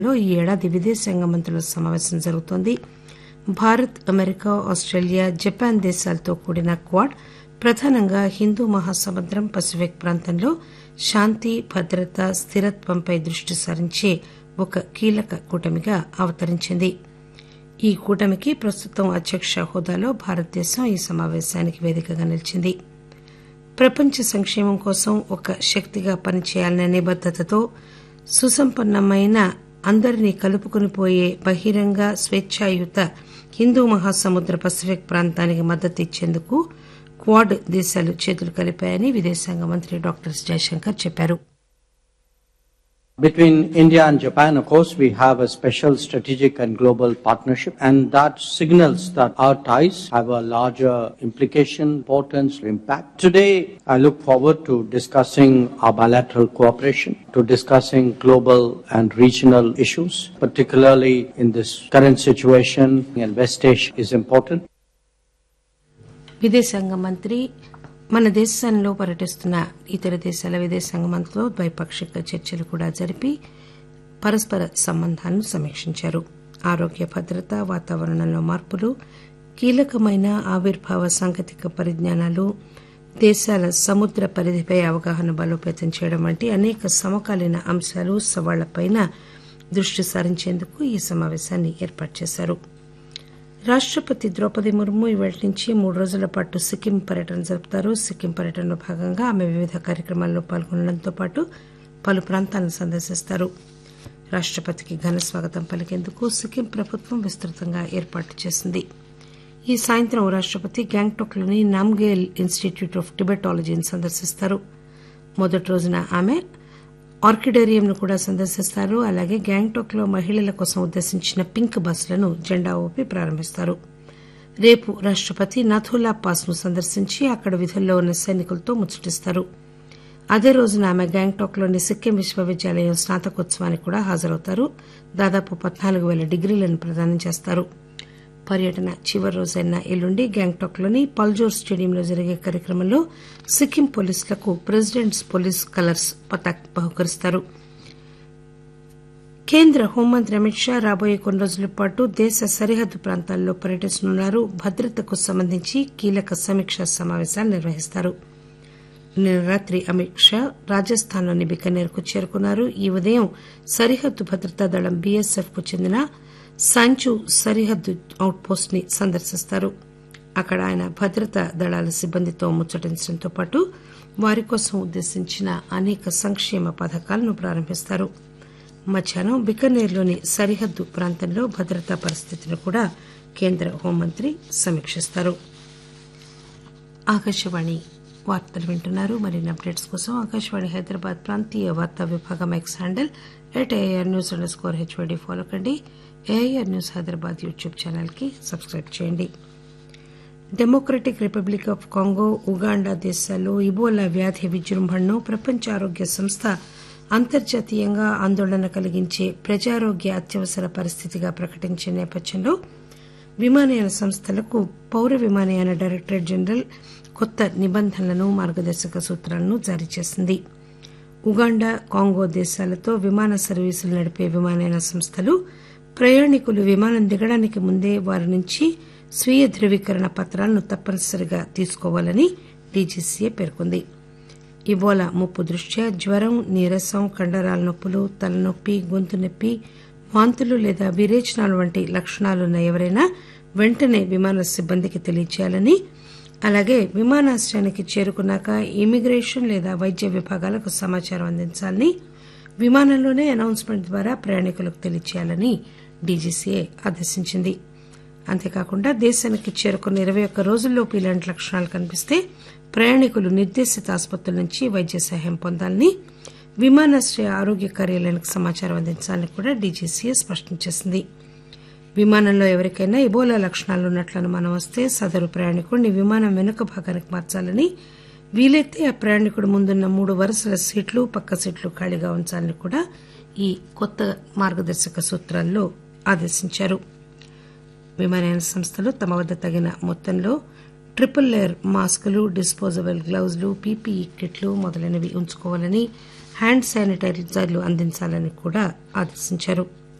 ఈ ఏడాది విదేశాంగ మంత్రుల సమావేశం జరుగుతోంది. భారత్, అమెరికా, ఆస్టేలియా, జపాన్ దేశాలతో కూడిన క్వాడ్ ప్రధానంగా హిందూ మహాసముద్రం, పసిఫిక్ ప్రాంతంలో శాంతి, భద్రత, స్థిరత్వంపై దృష్టి సారించే ఒక కీలక కూటమిగా అవతరించింది. ఈ కూటమికి ప్రస్తుతం అధ్యక్ష హోదాలో భారతదేశం ఈ సమావేశానికి వేదికగా నిలిచింది. ప్రపంచ సంక్షేమం కోసం ఒక శక్తిగా పనిచేయాలనే నిబద్దతతో సుసంపన్నమైన, అందరినీ కలుపుకునిపోయే బహిరంగ, స్వేచ్ఛాయుత హిందూ మహాసముద్ర పసిఫిక్ ప్రాంతానికి మద్దతు ఇచ్చేందుకు క్వాడ్ దేశాలు చేతులు కలిపాయని విదేశాంగ మంత్రి డాక్టర్ జయశంకర్ చెప్పారు. Between India and Japan, of course, we have a special strategic and global partnership, and that signals that our ties have a larger implication, importance, impact. Today, I look forward to discussing our bilateral cooperation, to discussing global and regional issues, particularly in this current situation, and West Asia is important. విదేశాంగ మంత్రి మన దేశంలో పర్యటిస్తున్న ఇతర దేశాల విదేశాంగ మంత్రులతో ద్వైపాక్షిక చర్చలు కూడా జరిపి పరస్పర సంబంధాలను సమీక్షించారు. ఆరోగ్య భద్రత, వాతావరణంలో మార్పులు, కీలకమైన ఆవిర్భావ సాంకేతిక పరిజ్ఞానాలు, దేశాల సముద్ర పరిధిపై అవగాహన బలోపేతం చేయడం వంటి అనేక సమకాలీన అంశాలు, సవాళ్లపై దృష్టి సారించేందుకు ఈ సమావేశాన్ని ఏర్పాటు చేశారు. రాష్టపతి ద్రౌపది ముర్ము ఇవాళ నుంచి 3 రోజుల పాటు సిక్కిం పర్యటన జరుపుతారు. సిక్కిం పర్యటనలో భాగంగా ఆమె వివిధ కార్యక్రమాల్లో పాల్గొనడంతో పాటు పలు ప్రాంతాలను సందర్శిస్తారు. రాష్టపతికి ఘన స్వాగతం పలికేందుకు సిక్కిం ప్రభుత్వం విస్తృతంగా ఏర్పాట్లు చేసింది. ఈ సాయంత్రం రాష్టపతి గ్యాంగ్టాక్లోని నామ్గేల్ ఇన్స్టిట్యూట్ ఆఫ్ టిబెటాలజీని సందర్శిస్తారు. మొదటి రోజున ఆమె ఆర్కిడేరియంను కూడా సందర్శిస్తారు. అలాగే గ్యాంగ్టాక్లో మహిళల కోసం ఉద్దేశించిన పింక్ బస్సులను జెండా ఊపి ప్రారంభిస్తారు. రేపు రాష్టపతి నథులా పాస్ ను సందర్శించి అక్కడ విధుల్లో ఉన్న సైనికులతో ముచ్చటిస్తారు. అదే రోజున ఆమె గ్యాంగ్టాక్లోని సిక్కిం విశ్వవిద్యాలయం స్నాతకోత్సవానికి కూడా హాజరవుతారు. దాదాపు 14,000 డిగ్రీలను ప్రదానం చేస్తారు. పర్యటన చివరి రోజైన ఎల్లుండి గ్యాంగ్టాక్లోని పల్జోర్ స్టేడియంలో జరిగే కార్యక్రమంలో సిక్కిం పోలీసులకు ప్రెసిడెంట్స్ పోలీస్ కలర్స్ పతాక్ బహుకరిస్తారు. కేంద్ర హోంమంత్రి అమిత్ షా రాబోయే కొన్ని రోజుల పాటు దేశ సరిహద్దు ప్రాంతాల్లో పర్యటిస్తున్నారు. భద్రతకు సంబంధించి కీలక సమీక్షా సమావేశాలు నిర్వహిస్తారు. నిన్న రాత్రి అమిత్ షా రాజస్థాన్లోని బికనేర్కు చేరుకున్నారు. ఈ ఉదయం సరిహద్దు భద్రతా దళం బీఎస్ఎఫ్ కు చెందిన సాంచు సరిహద్దు అవుట్ పోస్ట్ ని సందర్శిస్తారు. అక్కడ ఆయన భద్రతా దళాల సిబ్బందితో ముచ్చటించడంతో పాటు వారి కోసం ఉద్దేశించిన అనేక సంక్షేమ పథకాలను ప్రారంభిస్తారు. మధ్యాహ్నం బికనేర్లోని సరిహద్దు ప్రాంతంలో భద్రతా పరిస్థితిని కూడా కేంద్ర హోంమంత్రి సమీక్షిస్తారు. ఆకాశవాణి వార్తలు వింటున్నారు. మరిన్ని అప్డేట్స్ కోసం ఆకాశవాణి హైదరాబాద్ ప్రాంతీయ వార్తా విభాగం ఎక్స్ హ్యాండిల్ @AIRnews_HYD ఫాలో కండి. AIR news Hyderabad YouTube channel కి సబ్స్క్రైబ్ చేయండి. Democratic republic of Congo, Uganda దేశాల్లో ఇబోలా వ్యాధి విజృంభణను ప్రపంచ ఆరోగ్య సంస్థ అంతర్జాతీయంగా ఆందోళన కలిగించే ప్రజారోగ్య అత్యవసర పరిస్థితిగా ప్రకటించిన నేపథ్యంలో విమానయాన సంస్థలకు పౌర విమానయాన డైరెక్టరేట్ జనరల్ కొత్త నిబంధనలను, మార్గదర్శక సూత్రాలను జారీ చేసింది. ఉగాండా, కాంగో దేశాలతో విమాన సర్వీసులు నడిపే విమానయాన సంస్థలు ప్రయాణికులు విమానం దిగడానికి ముందే వారి నుంచి స్వీయ ధృవీకరణ పత్రాలను తప్పనిసరిగా తీసుకోవాలని డీజీసీఏ పేర్కొంది. ఇబోలా ముప్పు దృష్ట్యా జ్వరం, నీరసం, కండరాల నొప్పులు, తలనొప్పి, గొంతు నొప్పి, వాంతులు లేదా విరేచనాలు వంటి లక్షణాలున్న ఎవరైనా వెంటనే విమాన సిబ్బందికి తెలియజేయాలని, అలాగే విమానాశ్రయానికి చేరుకున్నాక ఇమిగ్రేషన్ లేదా వైద్య విభాగాలకు సమాచారం అందించాలని, విమానంలోనే అనౌన్స్మెంట్ ద్వారా ప్రయాణికులకు తెలియజేయాలని డీజీసీఏ ఆదేశించింది. అంతేకాకుండా దేశానికి చేరుకున్న 21 రోజుల్లోపు ఇలాంటి లక్షణాలు కనిపిస్తే ప్రయాణికులు నిర్దేశిత ఆసుపత్రుల నుంచి వైద్య సహాయం పొందాలని, విమానాశ్రయ ఆరోగ్య కార్యాలయానికి సమాచారం అందించాలని కూడా డీజీసీఏ స్పష్టం చేసింది. విమానంలో ఎవరికైనా ఇబోలా లక్షణాలు ఉన్నట్లు అనుమానం వస్తే సదరు ప్రయాణికుడిని విమానం వెనుక భాగానికి మార్చాలని, వీలైతే ఆ ప్రయాణికుడు ముందున్న 3 వరుసల సీట్లు, పక్క సీట్లు ఖాళీగా ఉంచాలని కూడా ఈ కొత్త మార్గదర్శక సూత్రాల్లో ఆదేశించారు. విమానయాన సంస్థలు తమ వద్ద తగిన మొత్తంలో ట్రిపుల్ లేయర్ మాస్కులు, డిస్పోజబుల్ గ్లౌజులు, పీపీఈ కిట్లు మొదలైనవి ఉంచుకోవాలని, హ్యాండ్ శానిటైజర్లు అందించాలని కూడా ఆదేశించారు.